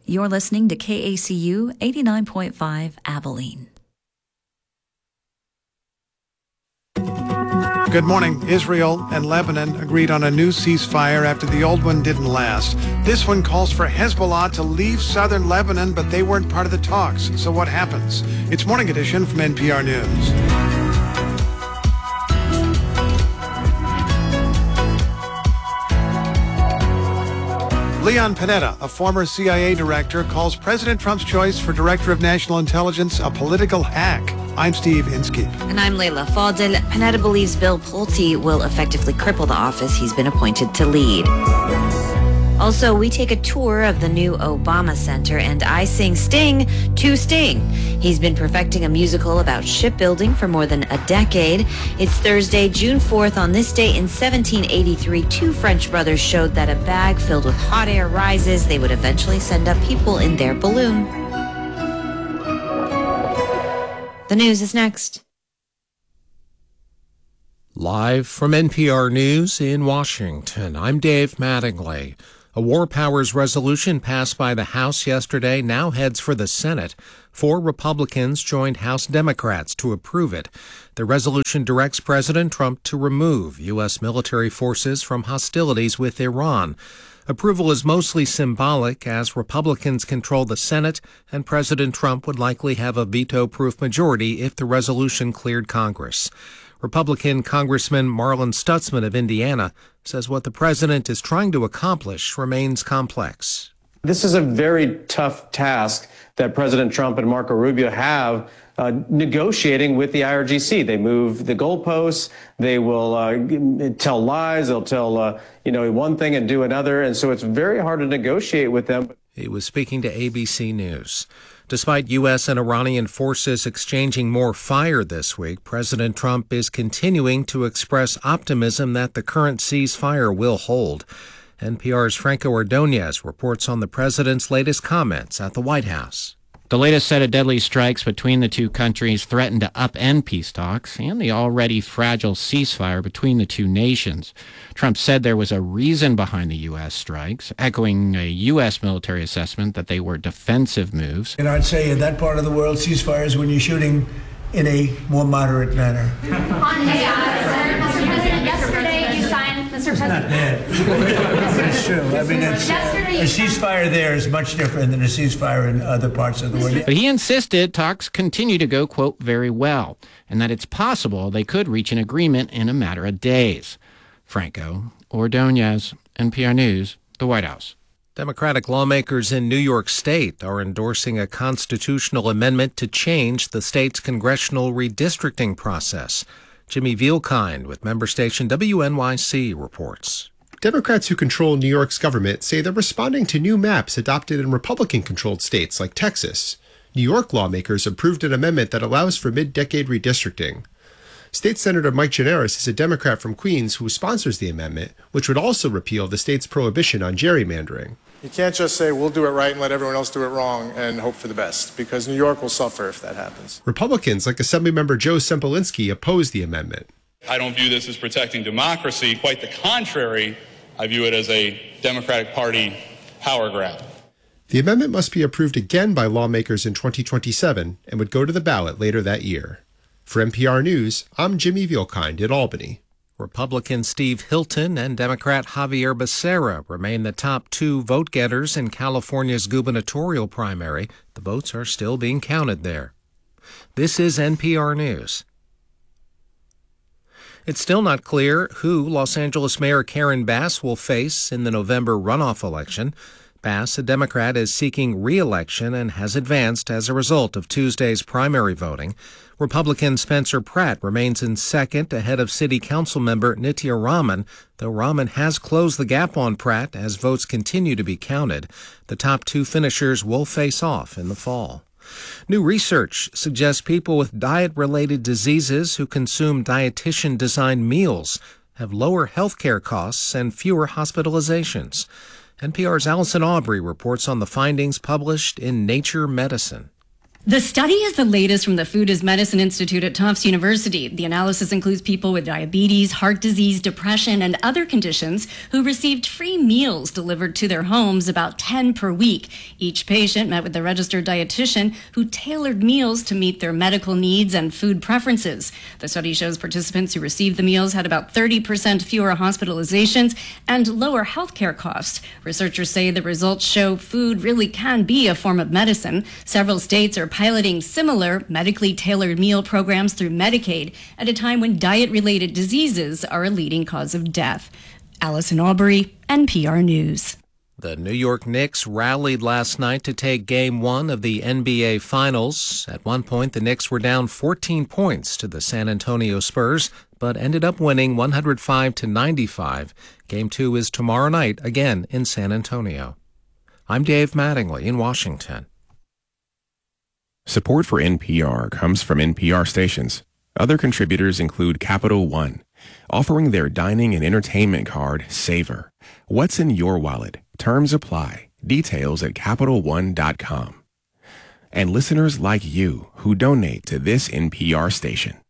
You're listening to KACU 89.5 Abilene. Good morning. Israel and Lebanon agreed on a new ceasefire after the old one didn't last. This one calls for Hezbollah to leave southern Lebanon, but they weren't part of the talks. So what happens? It's Morning Edition from NPR News. Leon Panetta, a former CIA director, calls President Trump's choice for Director of National Intelligence a political hack. I'm Steve Inskeep. And I'm Layla Fadel. Panetta believes Bill Pulte will effectively cripple the office he's been appointed to lead. Also, we take a tour of the new Obama Center, and I sing Sting to Sting. He's been perfecting a musical about shipbuilding for more than a decade. It's Thursday, June 4th. On this day in 1783, two French brothers showed that a bag filled with hot air rises. They would eventually send up people in their balloon. The news is next. Live from NPR News in Washington, I'm Dave Mattingly. A War Powers resolution passed by the House yesterday now heads for the Senate. 4 Republicans joined House Democrats to approve it. The resolution directs President Trump to remove U.S. military forces from hostilities with Iran. Approval is mostly symbolic as Republicans control the Senate, and President Trump would likely have a veto-proof majority if the resolution cleared Congress. Republican Congressman Marlin Stutzman of Indiana says what the president is trying to accomplish remains complex. This is a very tough task that President Trump and Marco Rubio have negotiating with the IRGC. They move the goalposts. They will tell lies. They'll tell one thing and do another. And so it's very hard to negotiate with them. He was speaking to ABC News. Despite U.S. and Iranian forces exchanging more fire this week, President Trump is continuing to express optimism that the current ceasefire will hold. NPR's Franco Ordonez reports on the president's latest comments at the White House. The latest set of deadly strikes between the two countries threatened to upend peace talks and the already fragile ceasefire between the two nations. Trump said there was a reason behind the U.S. strikes, echoing a U.S. military assessment that they were defensive moves. And I'd say in that part of the world, ceasefires when you're shooting in a more moderate manner. Mr. President, yesterday you signed, Mr. It's not bad. It's true. I mean, a ceasefire there is much different than a ceasefire in other parts of the world. But he insisted talks continue to go, quote, very well, and that it's possible they could reach an agreement in a matter of days. Franco Ordonez, NPR News, the White House. Democratic lawmakers in New York State are endorsing a constitutional amendment to change the state's congressional redistricting process. Jimmy Vielkind with member station WNYC reports. Democrats who control New York's government say they're responding to new maps adopted in Republican-controlled states like Texas. New York lawmakers approved an amendment that allows for mid-decade redistricting. State Senator Mike Gianaris is a Democrat from Queens who sponsors the amendment, which would also repeal the state's prohibition on gerrymandering. You can't just say, we'll do it right and let everyone else do it wrong and hope for the best, because New York will suffer if that happens. Republicans like Assemblymember Joe Sempolinski oppose the amendment. I don't view this as protecting democracy. Quite the contrary, I view it as a Democratic Party power grab. The amendment must be approved again by lawmakers in 2027 and would go to the ballot later that year. For NPR News, I'm Jimmy Vielkind in Albany. Republican Steve Hilton and Democrat Javier Becerra remain the top 2 vote-getters in California's gubernatorial primary. The votes are still being counted there. This is NPR News. It's still not clear who Los Angeles Mayor Karen Bass will face in the November runoff election. Bass, a Democrat, is seeking re-election and has advanced as a result of Tuesday's primary voting. Republican Spencer Pratt remains in second ahead of City Council member Nitya Raman, though Raman has closed the gap on Pratt as votes continue to be counted. The top 2 finishers will face off in the fall. New research suggests people with diet-related diseases who consume dietitian-designed meals have lower health care costs and fewer hospitalizations. NPR's Allison Aubrey reports on the findings published in Nature Medicine. The study is the latest from the Food as Medicine Institute at Tufts University. The analysis includes people with diabetes, heart disease, depression, and other conditions who received free meals delivered to their homes, about 10 per week. Each patient met with a registered dietitian who tailored meals to meet their medical needs and food preferences. The study shows participants who received the meals had about 30% fewer hospitalizations and lower healthcare costs. Researchers say the results show food really can be a form of medicine. Several states are piloting similar medically tailored meal programs through Medicaid at a time when diet-related diseases are a leading cause of death. Allison Aubrey, NPR News. The New York Knicks rallied last night to take Game 1 of the NBA Finals. At one point, the Knicks were down 14 points to the San Antonio Spurs, but ended up winning 105-95. Game 2 is tomorrow night, again in San Antonio. I'm Dave Mattingly in Washington. Support for NPR comes from NPR stations. Other contributors include Capital One, offering their dining and entertainment card, Savor. What's in your wallet? Terms apply. Details at CapitalOne.com. And listeners like you who donate to this NPR station.